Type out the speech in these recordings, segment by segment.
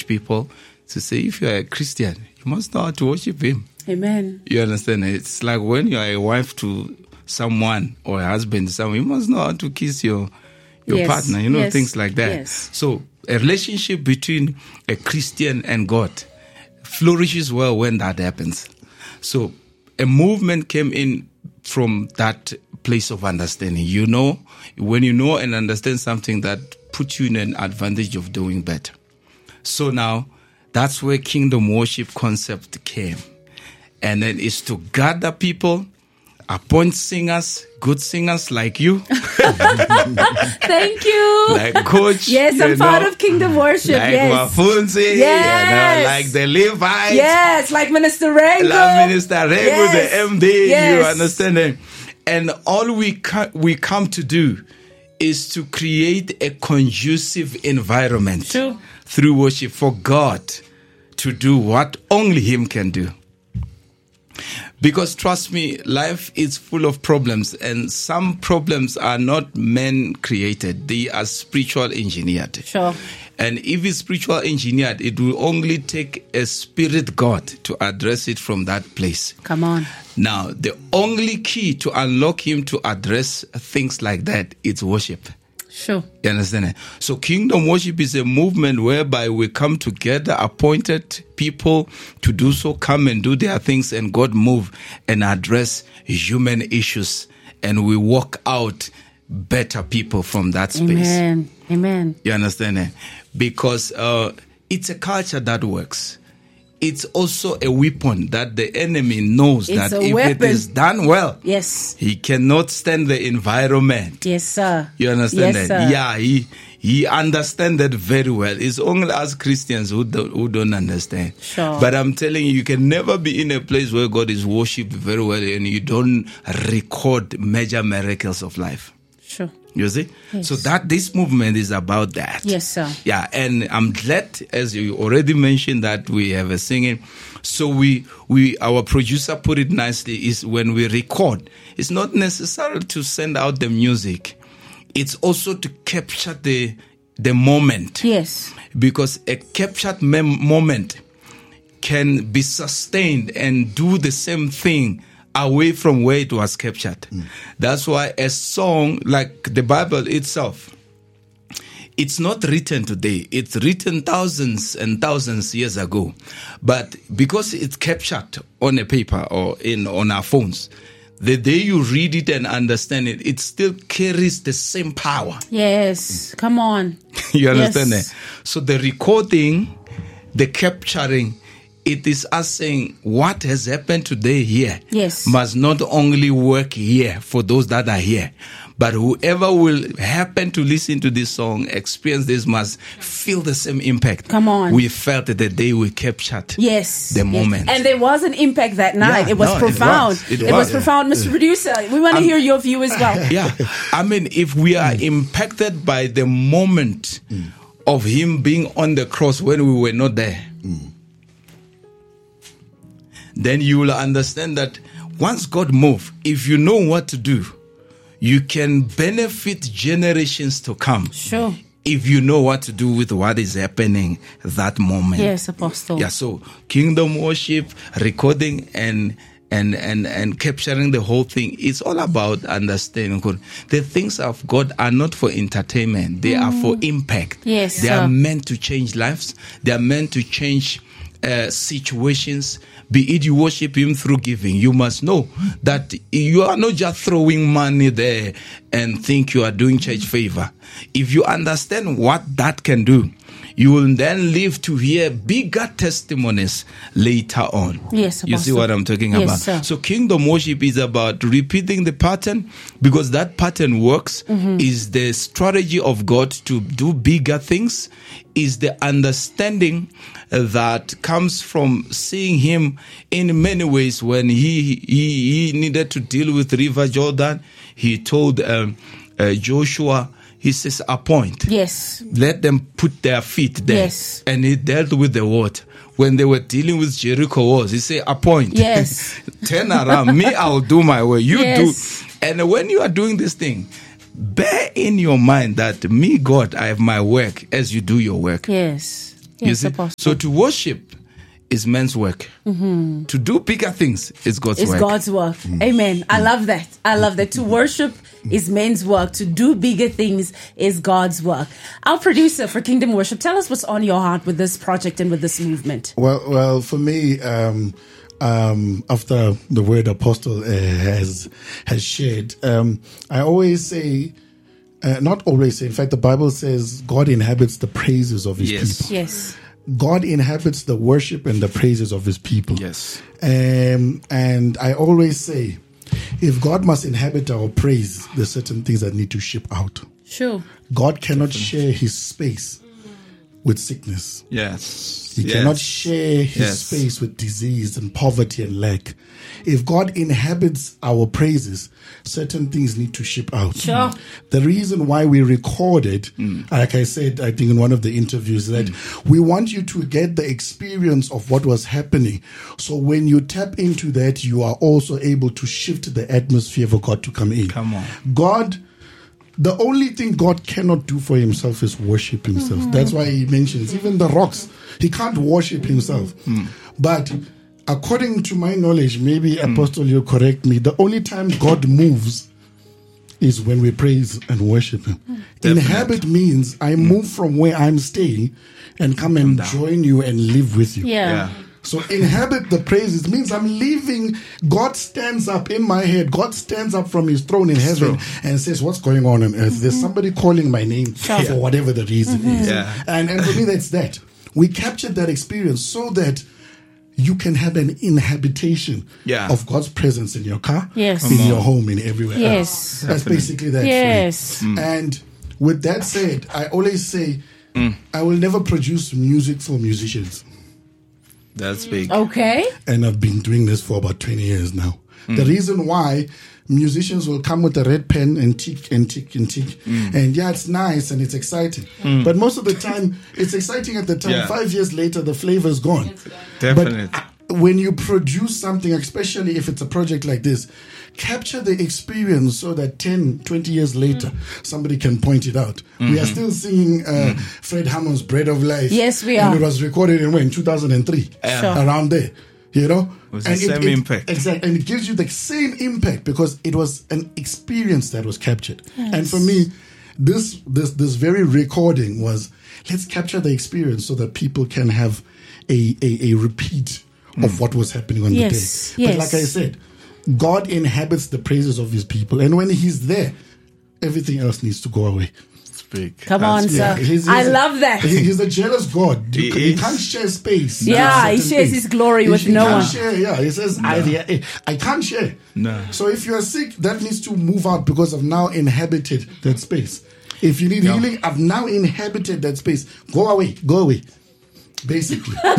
teach people to say, if you are a Christian, you must know how to worship him. Amen. You understand? It's like when you are a wife to someone or a husband to someone, you must know how to kiss your partner, things like that. Yes. So a relationship between a Christian and God flourishes well when that happens. So a movement came in from that place of understanding. When you know and understand something, that puts you in an advantage of doing better. So now that's where kingdom worship concept came. And then it's to gather people, appoint singers, good singers like you. Thank you. Like Coach. Yes, I'm part of Kingdom Worship. Like yes. Wafunzi. Yes. Like the Levites. Yes, like Minister Rengo. Like Minister Rengo, yes. the MD. Yes. You understand it? And all we come to do is to create a conducive environment through worship for God to do what only Him can do. Because trust me, life is full of problems, and some problems are not man created. They are spiritual engineered. Sure. And if it's spiritual engineered, it will only take a spirit God to address it from that place. Come on. Now, the only key to unlock him to address things like that is worship. Sure. You understand it? So kingdom worship is a movement whereby we come together, appointed people to do so, come and do their things, and God move and address human issues, and we walk out better people from that space. Amen. Amen. You understand it? Because it's a culture that works. It's also a weapon that the enemy knows It's that a if weapon. it is done well, Yes. he cannot stand the environment. Yes, sir. You understand Yes, that? sir. Yeah, he understands that very well. It's only us Christians who don't understand. Sure. But I'm telling you, you can never be in a place where God is worshipped very well and you don't record major miracles of life. Sure. You see? Yes. So this movement is about that. Yes, sir. Yeah, and I'm glad, as you already mentioned, that we have a singing. So our producer put it nicely, is when we record, it's not necessary to send out the music. It's also to capture the moment. Yes. Because a captured moment can be sustained and do the same thing away from where it was captured. That's why a song like the Bible itself, it's not written today. It's written thousands and thousands years ago. But because it's captured on a paper or on our phones, the day you read it and understand it, it still carries the same power. Yes. Come on. You understand Yes. that? So the recording, the capturing, it is us saying what has happened today here Yes. must not only work here for those that are here, but whoever will happen to listen to this song, experience this, must feel the same impact. Come on. We felt it the day we captured Yes. the moment. And there was an impact that night. Yeah, it was no, profound. it was. Profound. Mr. Producer, we want to hear your view as well. Yeah. I mean, if we are impacted by the moment of him being on the cross when we were not there, then you will understand that once God moves, if you know what to do, you can benefit generations to come. Sure. If you know what to do with what is happening that moment. Yes, Apostle. Yeah, so kingdom worship, recording and capturing the whole thing, it's all about understanding God. The things of God are not for entertainment. They are for impact. Yes, they sir. are meant to change lives. They are meant to change situations. Be it you worship him through giving, you must know that you are not just throwing money there and think you are doing church favor. If you understand what that can do, you will then live to hear bigger testimonies later on. Yes, you see Apostle. what I'm talking Yes, about? sir. So kingdom worship is about repeating the pattern, because that pattern works. Is the strategy of God to do bigger things, is the understanding that comes from seeing him in many ways. When he needed to deal with River Jordan, he told Joshua, he says, appoint. Yes. Let them put their feet there. Yes. And he dealt with the water. When they were dealing with Jericho walls, he said, appoint. Yes. Turn around. Me, I'll do my way. You Yes. do. And when you are doing this thing, bear in your mind that me, God, I have my work as you do your work. Yes. You Yes, see? Apostle. So to worship is men's work. To do bigger things is God's It's work. God's work. Amen. I love that. I love that. To worship is men's work. To do bigger things is God's work. Our producer for Kingdom Worship, tell us what's on your heart with this project and with this movement. Well, for me, after the word Apostle has shared, I always say, not always say, in fact, the Bible says God inhabits the praises of his Yes. people. Yes. God inhabits the worship and the praises of his people. Yes. And I always say, if God must inhabit our praise, there's certain things that need to ship out. Sure. God cannot share his space with sickness. Yes. He Yes. cannot share his Yes. space with disease and poverty and lack. If God inhabits our praises, certain things need to ship out. Sure. The reason why we recorded, like I said, I think in one of the interviews, that we want you to get the experience of what was happening. So when you tap into that, you are also able to shift the atmosphere for God to come in. Come on. God, the only thing God cannot do for himself is worship himself. That's why he mentions even the rocks. He can't worship himself. But according to my knowledge, maybe Apostle, you correct me, the only time God moves is when we praise and worship him. Inhabit means I move from where I'm staying and come and join you and live with you. Yeah. So inhabit the praises means I'm leaving. God stands up in my head. God stands up from his throne in heaven and says, what's going on earth? There's somebody calling my name for whatever the reason is. Yeah. And for me, that's that. We captured that experience so that you can have an inhabitation of God's presence in your car, Yes. in your home, in everywhere Yes. else. That's basically that. for me. Yes. And with that said, I always say, I will never produce music for musicians. That's big. Okay. And I've been doing this for about 20 years now. The reason why musicians will come with a red pen and tick and tick and tick. And yeah, it's nice and it's exciting. But most of the time, it's exciting at the time. Yeah. 5 years later, the flavor's gone. Definitely. But when you produce something, especially if it's a project like this, capture the experience so that 10, 20 years later, somebody can point it out. We are still singing Fred Hammond's Bread of Life. Yes, we And are. it was recorded in when? 2003. Sure. Around there. You know? It was the same impact. Exactly. And it gives you the same impact because it was an experience that was captured. And for me, this very recording was, let's capture the experience so that people can have a repeat of what was happening on the day. Yes. But like I said, God inhabits the praises of his people. And when he's there, everything else needs to go away. It's big. Come on, sir. I love that. He's a jealous God. He He is. can't share space. Yeah, he Certain shares things. his glory with He no can't one. Share, yeah, he says, I can't share. No. So if you are sick, that needs to move out because I've now inhabited that space. If you need healing, I've now inhabited that space. Go away. Basically. So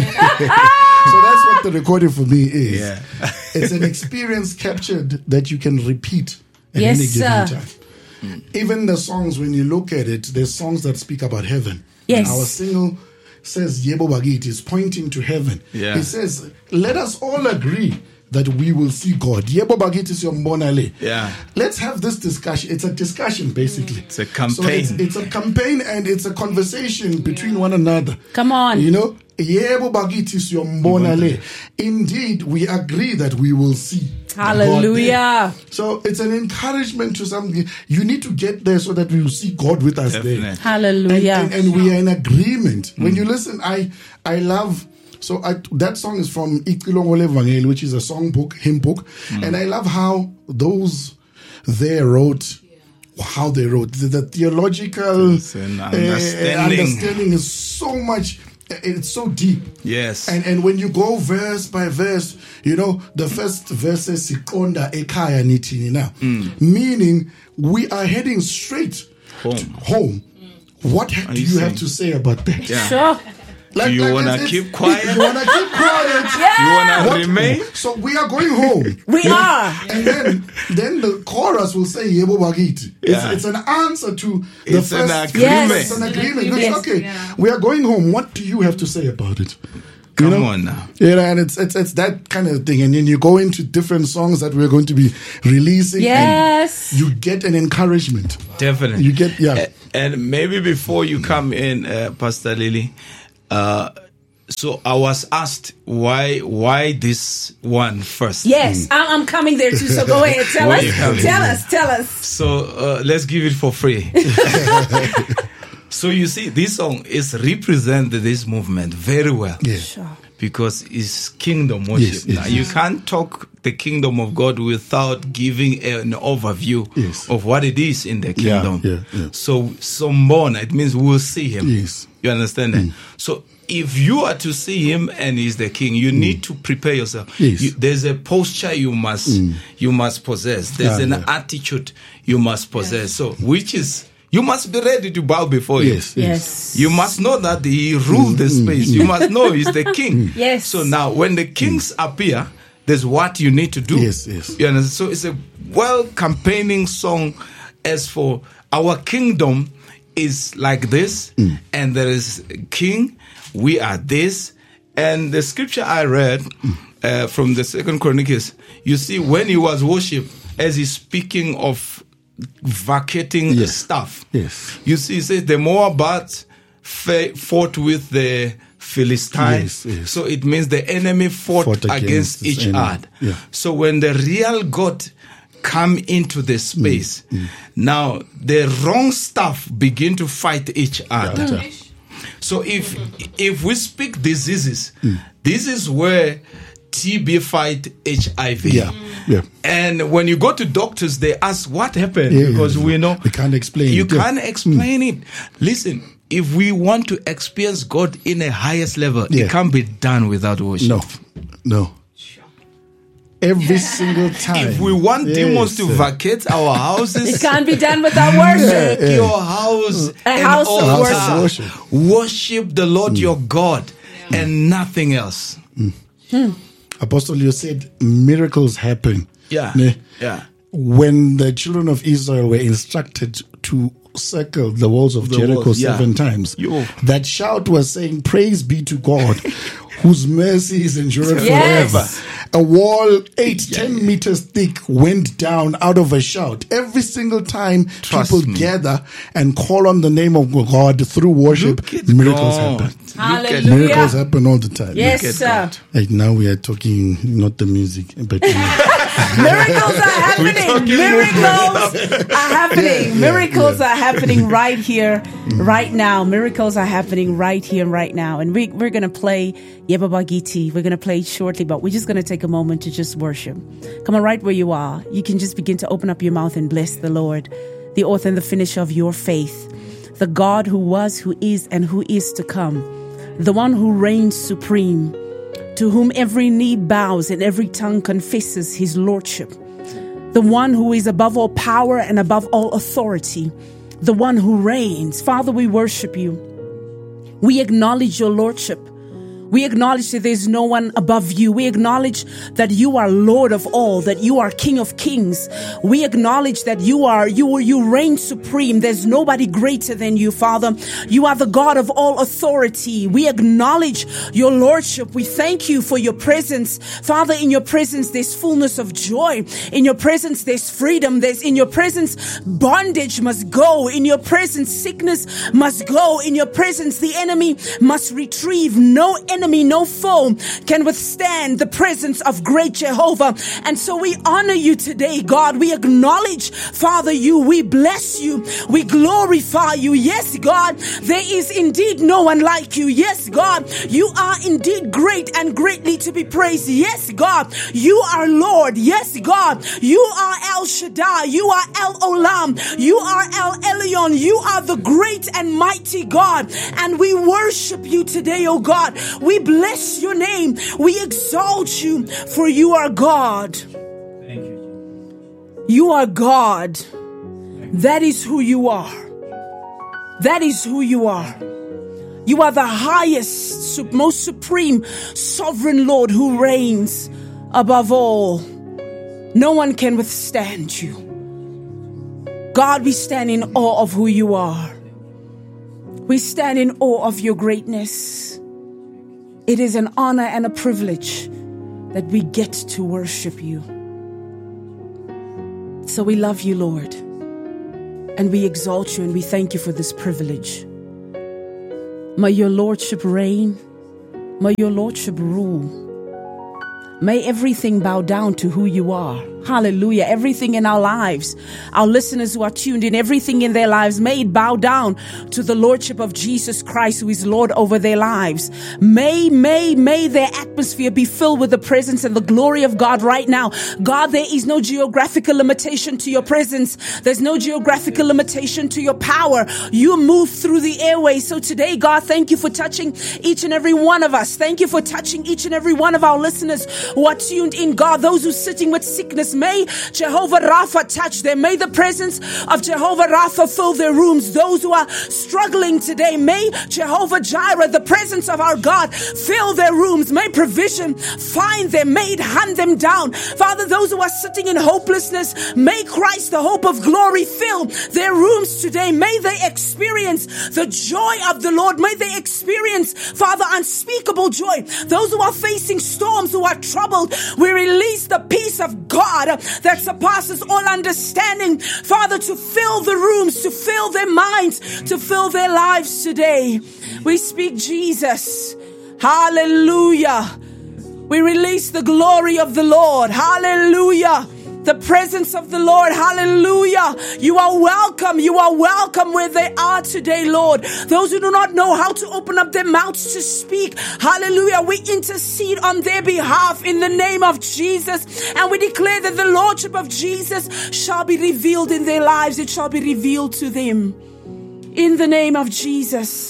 that's what the recording for me is. Yeah. It's an experience captured that you can repeat at Yes, any given sir. time. Even the songs, when you look at it, there's songs that speak about heaven. Yes. Our single says Yebo Bagit is pointing to heaven. Yeah. It says, let us all agree that we will see God. Yebo Bagit is your Mbonale. Yeah. Let's have this discussion. It's a discussion, basically. It's a campaign. So it's a campaign and it's a conversation between one another. Come on. You know, Yebo Bagit is your Mbonale. Indeed, we agree that we will see God Hallelujah. there. So it's an encouragement to something. You need to get there so that we will see God with us there. Definitely. Hallelujah. And we are in agreement. When you listen, I love. So that song is from Ikilongole Vangeli, which is a song book, hymn book, and I love how those there wrote. How they wrote the theological It's an understanding. understanding is so much. It's so deep. Yes. And when you go verse by verse, you know, the first verse says Sikonda Ekaya Nitini now. Meaning we are heading straight home. What do you have to say about that? Yeah. Sure. Do you want to keep quiet? You want to keep quiet? You want to remain? So we are going home. We are. And then the chorus will say Yebo Bagiti. Yeah. It's an answer to the It's an first. agreement. Yes. It's an agreement. That's Yes. okay. We are going home. What do you have to say about it? Come on now. Yeah, and it's that kind of thing. And then you go into different songs that we're going to be releasing. Yes. And you get an encouragement. Definitely. You get, yeah. And maybe before you come in, Pastor Lily, So I was asked why this one first. Yes, I'm coming there too. So go ahead, tell us. So let's give it for free. So you see, this song is represent this movement very well. Yeah. Sure. Because it's kingdom worship. Yes, yes, Now, you can't talk the kingdom of God without giving an overview of what it is in the kingdom. Yeah. So Sombona, it means we'll see him. Yes. You understand that? So if you are to see him and he's the king, you need to prepare yourself. Yes. There's a posture you must possess. There's an attitude you must possess. So which is, you must be ready to bow before him. Yes. You must know that he ruled the space. You must know he's the king. Yes. So now when the kings appear, there's what you need to do. Yes. You understand? So it's a well campaigning song as for our kingdom is like this, and there is a king, we are this. And the scripture I read from the 2 Chronicles, you see when he was worshipped, as he's speaking of vacating stuff. Yes. You see, it says the Moabites fought with the Philistines. Yes. So it means the enemy fought against each other. Yeah. So when the real God come into the space, now the wrong stuff begin to fight each other. So if we speak diseases, this is where TB fight HIV. Yeah. And when you go to doctors, they ask what happened because we know they can't explain. You can't explain it. Listen, if we want to experience God in a highest level, it can't be done without worship. No. Every single time. If we want demons to vacate our houses, it can't be done without worship. Make your house a house of worship. Worship the Lord your God and nothing else. Apostle, you said miracles happen. Yeah. When the children of Israel were instructed to circle the walls of Jericho 7 times, that shout was saying, "Praise be to God, whose mercy is endured forever." A wall 8-10 meters thick went down out of a shout. Every single time people gather and call on the name of God through worship, miracles happen. Hallelujah. Miracles happen all the time. Yes, sir. Like now we are talking not the music, but miracles are happening. Miracles are happening. Miracles are happening right here, right now. Miracles are happening right here, right now. And we're going to play Yebaba Giti. We're going to play it shortly, but we're just going to take a moment to just worship. Come on, right where you are. You can just begin to open up your mouth and bless the Lord, the author and the finisher of your faith, the God who was, who is, and who is to come, the one who reigns supreme, to whom every knee bows and every tongue confesses his lordship, the one who is above all power and above all authority, the one who reigns. Father, we worship you. We acknowledge your lordship. We acknowledge that there's no one above you. We acknowledge that you are Lord of all, that you are King of kings. We acknowledge that you reign supreme. There's nobody greater than you, Father. You are the God of all authority. We acknowledge your lordship. We thank you for your presence. Father, in your presence, there's fullness of joy. In your presence, there's freedom. In your presence, bondage must go. In your presence, sickness must go. In your presence, the enemy must retrieve. No enemy, no foe can withstand the presence of great Jehovah. And so we honor you today, God. We acknowledge, Father, you. We bless you. We glorify you. Yes, God, there is indeed no one like you. Yes, God, you are indeed great and greatly to be praised. Yes, God, you are Lord. Yes, God, you are El Shaddai. You are El Olam. You are El Elyon. You are the great and mighty God. And we worship you today, oh God. We bless your name. We exalt you, for you are God. Thank you. You are God. That is who you are. That is who you are. You are the highest, most supreme, sovereign Lord who reigns above all. No one can withstand you. God, we stand in awe of who you are. We stand in awe of your greatness. It is an honor and a privilege that we get to worship you. So we love you, Lord, and we exalt you and we thank you for this privilege. May your Lordship reign. May your Lordship rule. May everything bow down to who you are. Hallelujah. Everything in our lives, our listeners who are tuned in, everything in their lives, may it bow down to the Lordship of Jesus Christ, who is Lord over their lives. May their atmosphere be filled with the presence and the glory of God right now. God, there is no geographical limitation to your presence. There's no geographical limitation to your power. You move through the airways. So today, God, thank you for touching each and every one of us. Thank you for touching each and every one of our listeners who are tuned in. God, those who are sitting with sickness, may Jehovah Rapha touch them. May the presence of Jehovah Rapha fill their rooms. Those who are struggling today, may Jehovah Jireh, the presence of our God, fill their rooms. May provision find them. May it hunt them down. Father, those who are sitting in hopelessness, may Christ, the hope of glory, fill their rooms today. May they experience the joy of the Lord. May they experience, Father, unspeakable joy. Those who are facing storms, who are troubled, we release the peace of God that surpasses all understanding, Father, to fill the rooms, to fill their minds, to fill their lives today. We speak Jesus. Hallelujah. We release the glory of the Lord. Hallelujah. The presence of the Lord. Hallelujah. You are welcome. You are welcome where they are today, Lord. Those who do not know how to open up their mouths to speak. Hallelujah. We intercede on their behalf in the name of Jesus. And we declare that the Lordship of Jesus shall be revealed in their lives. It shall be revealed to them. In the name of Jesus.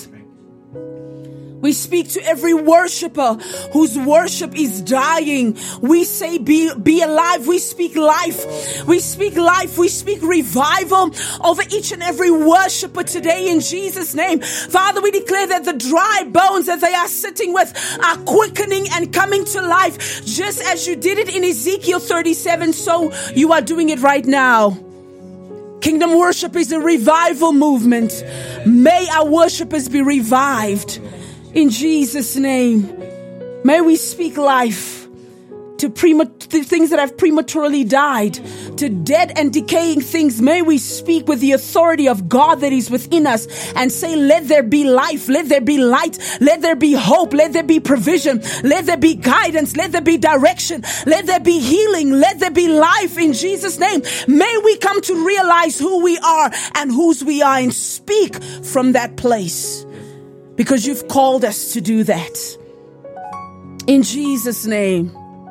We speak to every worshiper whose worship is dying. We say be alive. We speak life. We speak life. We speak revival over each and every worshiper today in Jesus' name. Father, we declare that the dry bones that they are sitting with are quickening and coming to life. Just as you did it in Ezekiel 37, so you are doing it right now. Kingdom worship is a revival movement. May our worshipers be revived. In Jesus' name, may we speak life to things that have prematurely died, to dead and decaying things. May we speak with the authority of God that is within us and say, let there be life, let there be light, let there be hope, let there be provision, let there be guidance, let there be direction, let there be healing, let there be life in Jesus' name. May we come to realize who we are and whose we are and speak from that place. Because you've called us to do that. In Jesus' name.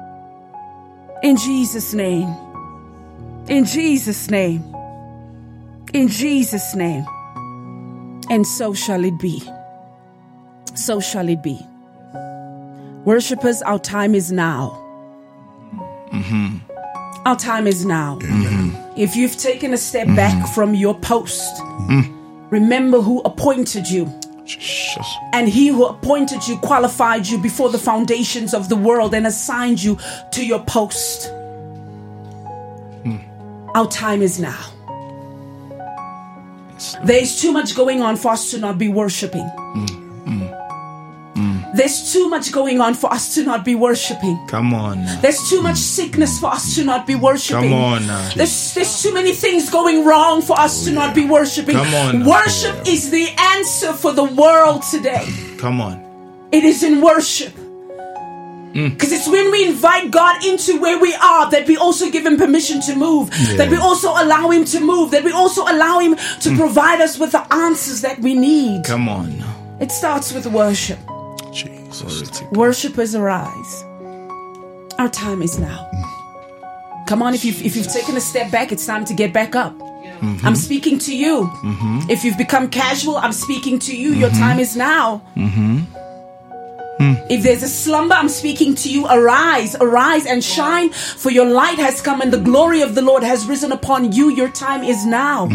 In Jesus' name. In Jesus' name. In Jesus' name. And so shall it be. So shall it be. Worshippers, our time is now. Mm-hmm. Our time is now. Mm-hmm. If you've taken a step back from your post, remember who appointed you. Jesus. And he who appointed you qualified you before the foundations of the world and assigned you to your post. Our time is now. There's too much going on for us to not be worshiping. There's too much going on for us to not be worshiping. Come on. There's too much sickness for us to not be worshiping. Come on. There's too many things going wrong for us to not be worshiping. Come on. Worship is the answer for the world today. Come on. It is in worship. Because it's when we invite God into where we are that we also give him permission to move, that we also allow him to move, that we also allow him to provide us with the answers that we need. Come on. It starts with worship. Jesus. Worshippers arise. Our time is now. Come on, if you've taken a step back, it's time to get back up. I'm speaking to you. If you've become casual, I'm speaking to you. Your time is now. If there's a slumber, I'm speaking to you. Arise and shine, for your light has come and the glory of the Lord has risen upon you. Your time is now.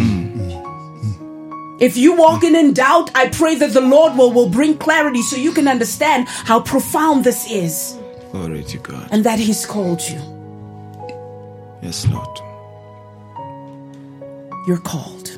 If you walk in doubt, I pray that the Lord will bring clarity so you can understand how profound this is. Glory to God. And that he's called you. Yes, Lord. You're called.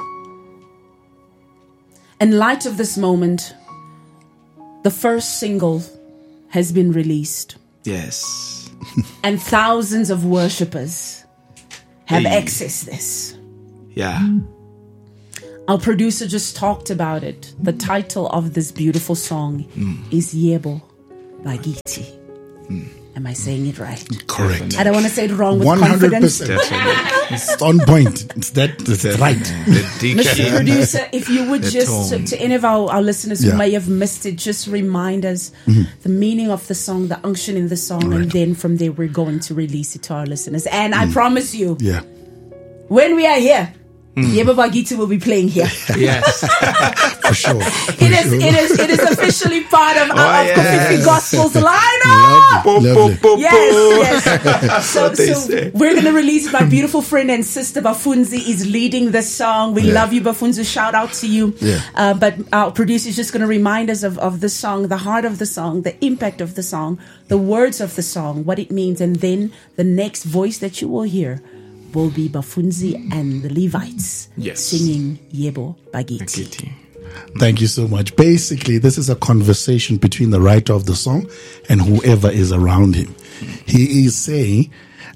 In light of this moment, the first single has been released. Yes. And thousands of worshippers have accessed this. Yeah. Our producer just talked about it. The title of this beautiful song is Yebo Bakithi. Am I saying it right? Correct. I don't want to say it wrong with confidence. 100%. It's on point. It's right. Mr. Producer, if you would just, to any of our listeners who may have missed it, just remind us the meaning of the song, the unction in the song, and then from there we're going to release it to our listeners. And I promise you, when we are here, Yebo Bakithi will be playing here. Yes. For sure. It is officially part of our Kofifi Gospels lineup. Lovely. Yes. So we're going to release my beautiful friend and sister Bafunzi is leading the song. We love you, Bafunzi. Shout out to you. But our producer is just going to remind us of the song, the heart of the song, the impact of the song, the words of the song, what it means. And then the next voice that you will hear will be Bafunzi and the Levites singing Yebo Bakithi. Thank you so much. Basically, this is a conversation between the writer of the song and whoever is around him. He is saying,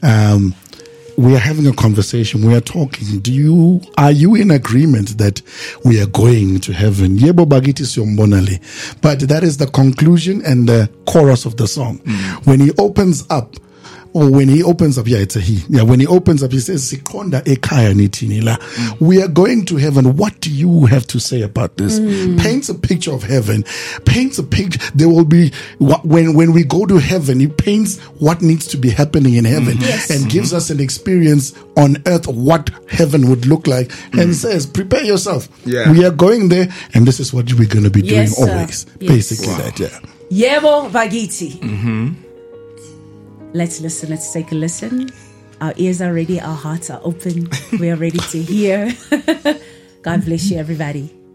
we are having a conversation. We are talking. Are you in agreement that we are going to heaven? Yebo Bakithi Siombonale. But that is the conclusion and the chorus of the song. When he opens up, when he opens up, it's a he. When he opens up, he says, Sikonda ekaya nithini la. We are going to heaven. What do you have to say about this? Paints a picture of heaven. Paints a picture. There will be, when we go to heaven, he paints what needs to be happening in heaven and gives us an experience on earth, what heaven would look like, and says, prepare yourself. We are going there, and this is what we're going to be doing always. Basically that, Yebo Bakithi. Let's listen. Let's take a listen. Our ears are ready. Our hearts are open. We are ready to hear. God bless you, everybody.